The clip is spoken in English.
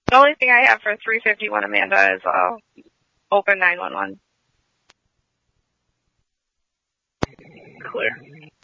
The only thing I have for 351 Amanda is open 911. Clear.